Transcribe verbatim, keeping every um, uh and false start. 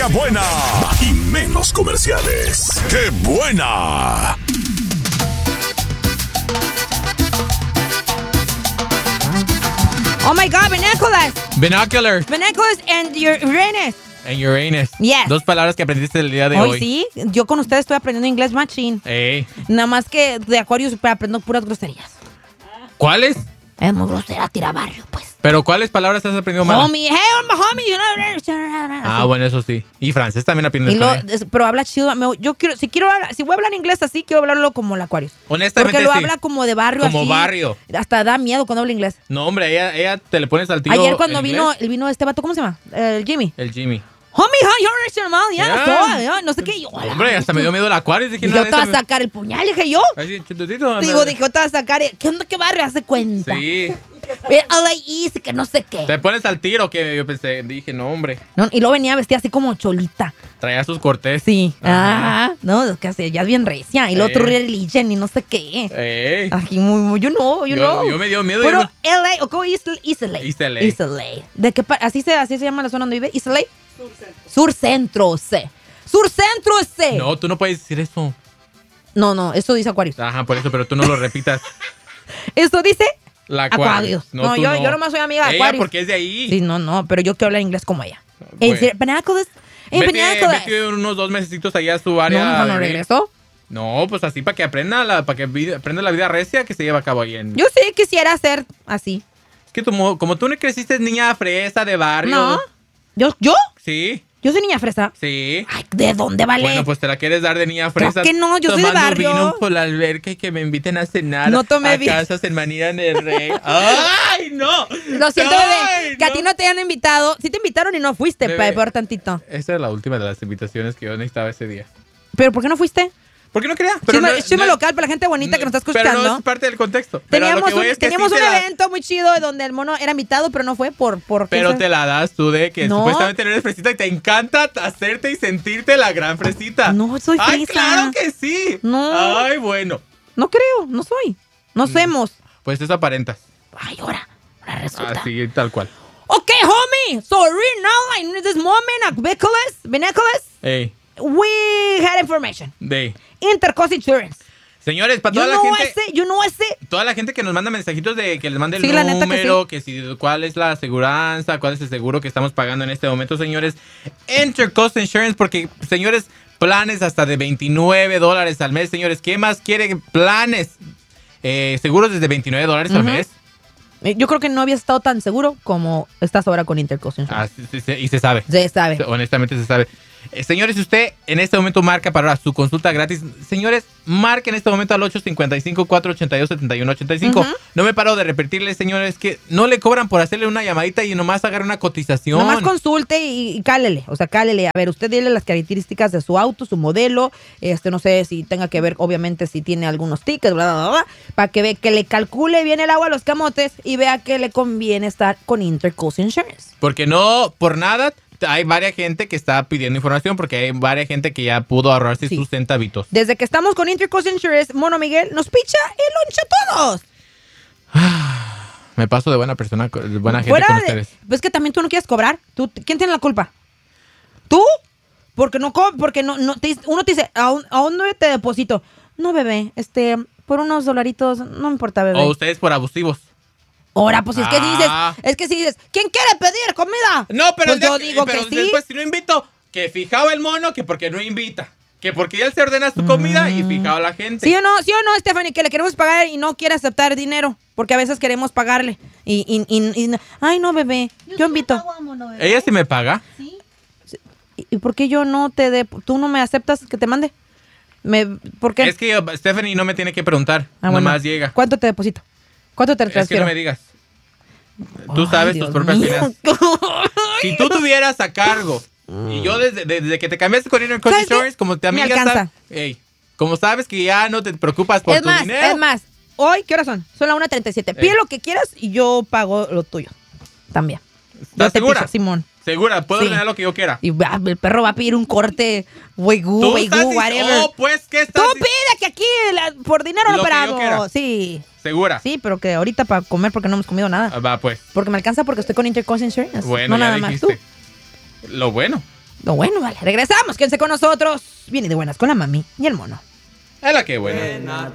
música buena y menos comerciales. ¡Qué buena! Oh my God, binoculars. Binoculars. Binoculars and your Uranus. En Uranus. Yes. Dos palabras que aprendiste el día de hoy. hoy. Sí, yo con ustedes estoy aprendiendo inglés machine. Ey. Nada más que de Acuarios aprendo puras groserías. ¿Cuáles? Es muy grosera, tira barrio, pues. ¿Pero cuáles palabras has aprendido mal? Homie, hey, I'm a homie, you know. Ah, bueno, eso sí. Y francés también aprendes Y lo, con él. es- pero habla chido. me- Yo quiero, si quiero hablar- si voy a hablar inglés así, quiero hablarlo como el Acuarios. Honestamente, Porque lo sí. habla como de barrio Como así. barrio. Hasta da miedo cuando habla inglés. No, hombre, ella, ella te le pones al tiro. Ayer cuando en vino, inglés. el vino este vato, ¿cómo se llama? El Jimmy. El Jimmy. Homie, hi, you're rich, man. Ya, Yeah. so, ya, no sé qué. Yo, hola. Hombre, hasta me dio miedo el Acuarios. Dije, Y no, yo te neta, vas a me- sacar el puñal, dije yo. Así, chututito. Digo, no. dije, yo te vas a sacar. el- ¿Qué onda, qué barrio? Hace cuenta. Sí. Eh, L A East, que no sé qué. Te pones al tiro, que yo pensé, dije, no, hombre. No, y luego venía vestida así como cholita. Traía sus cortés. Sí. Ajá. Ah, no, es que así, ya es bien recia. Y lo Eh. otro religion y no sé qué. Ey. Aquí muy, muy, yo no, yo, Yo- no. yo me dio miedo, Pero yo L A, o como East, East L A. East L A. East L A. ¿De qué pa- así se, así se llama la zona donde vive? East L A. Sur Centro. Sur Centro, C. Sur Centro, C. No, tú no puedes decir eso. No, no, eso dice Acuarios. Ajá, por eso, pero tú no lo repitas. Esto dice La Acuarios. No, tú yo, yo nomás soy amiga de Ella, Acuarios. porque es de ahí. Sí, no, no, pero yo quiero hablar inglés como ella. Bueno. En serio, Binoculars. En Vete, Binoculars. vete unos dos mesecitos allá a su área. No, no, no de- regresó. No, pues así para que aprenda la, para que vi- aprenda la vida recia que se lleva a cabo ahí en. Yo sí quisiera ser así. Es que como, como tú no creciste niña fresa de barrio. No. ¿Yo? ¿Yo? Sí, Yo soy niña fresa. sí. Ay, ¿de dónde vale? Bueno, pues te la quieres dar de niña fresa. que no, yo soy de tomando barrio. vino por la alberca y que me inviten a cenar. No tomé a vino. casas en Manila del Rey. ¡Ay, no! Lo siento, Ay, bebé, que a ti no te han invitado. Sí te invitaron y no fuiste, Bebé. pa- peor tantito. Esa es la última de las invitaciones que yo necesitaba ese día. ¿Pero por qué no fuiste? ¿Por qué no quería? Chisme, no- chisme no- local para la gente bonita que nos está Pero escuchando. no es parte del contexto. Pero a lo Teníamos que voy un, es que teníamos sí un te la- evento muy chido donde el mono era invitado, pero no fue por... por Pero te la das tú de que No. supuestamente no eres fresita y te encanta hacerte y sentirte la gran fresita. No, soy ¡Ay, fresa. claro que sí! No. ¡Ay, bueno! No creo, no soy. No somos. Pues eso aparentas. Ay, ahora, ahora resulta. Así, tal cual. Okay, homie. So right now, I need this moment at Binoculars, Binoculars, Ey, we had information. de. Intercost Insurance. Señores, para You toda la know gente... ese, you know ese. Toda la gente que nos manda mensajitos de que les mande el Sí, la neta que número, que, si cuál es la aseguranza, cuál es el seguro que estamos pagando en este momento, señores. Intercost Insurance, porque, señores, planes hasta de veintinueve dólares al mes, señores. ¿Qué más quieren? Planes. Eh, seguros desde veintinueve dólares al Ujú. mes. Eh, Yo creo que no había estado tan seguro como estás ahora con Intercost Insurance. Ah, sí, sí, sí, y se sabe. Se sabe. Honestamente se sabe. Eh, señores, si usted en este momento marca para su consulta gratis, señores, marque en este momento al ocho cinco cinco, cuatro ocho dos, siete uno ocho cinco. Ujú. No me paro de repetirles, señores, que no le cobran por hacerle una llamadita y nomás agarre una cotización. Nomás consulte y, y cálele, o sea, cálele. A ver, usted dile las características de su auto, su modelo, este, no sé si tenga que ver, obviamente, si tiene algunos tickets, bla, bla, bla, bla, para que ve que le calcule bien el agua a los camotes y vea que le conviene estar con Intercost Insurance. Porque no, por nada, hay varias gente que está pidiendo información porque hay varias gente que ya pudo ahorrarse Sí. sus centavitos. Desde que estamos con Intercost Insurance, Mono Miguel nos picha el lonche a todos. Me paso de buena persona, de buena gente Fuera con de- ustedes. Pues que también tú no quieres cobrar. ¿Tú, ¿Quién tiene la culpa? ¿Tú? Porque no co- porque no, no te dice- uno te dice, ¿a, un- ¿a dónde te deposito? No, bebé, este, por unos dolaritos, no me importa, bebé. O ustedes por abusivos. Ahora, pues es que Ah. dices, es que si dices, ¿quién quiere pedir comida? No, pero, pues el día yo que- digo pero que sí. después si no invito, que fijado el mono, que porque no invita. Que porque ya se ordena su comida y fijado la gente. ¿Sí o no? ¿Sí o no, Stephanie? Que le queremos pagar y no quiere aceptar dinero. Porque a veces queremos pagarle. Y, y, y- y- ay, no, bebé, yo, invito. Ella sí me paga. ¿Y, y por qué yo no te de, tú no me aceptas que te mande? Me, ¿Por qué? Es que yo- Stephanie no me tiene que preguntar. Ah, bueno. Nomás llega. ¿Cuánto te deposito? ¿Cuánto te Es que transfiero? no me digas. Tú Ay, sabes Dios tus propias mío. finanzas. Si tú tuvieras a cargo y yo desde, desde que te cambiaste con Intercost ¿Sabes qué? Insurance, como te Me amigas, alcanza. ey, como sabes que ya no te preocupas por Es tu más, dinero. es más. Hoy, ¿qué horas son? Son las una treinta y siete. Pide Ey. lo que quieras y yo pago lo tuyo. También. Yo ¿Estás te segura? picho, Simón. Segura, puedo Sí. ordenar lo que yo quiera. Y va, el perro va a pedir un corte, weigú, Tú weigú, estás dic- whatever. Oh, pues, ¿qué estás Tú dic- pide que aquí la- por dinero Lo no que yo operamos. quiera. Sí, Segura. sí, pero que ahorita para comer porque no hemos comido nada. Ah, va, pues. Porque me alcanza porque estoy con Intercost Insurance. Bueno, no ya nada más tú. dijiste. Lo bueno. No, bueno, vale. Regresamos. Quédense con nosotros. Viene de buenas con la mami y el mono. Es la que buena.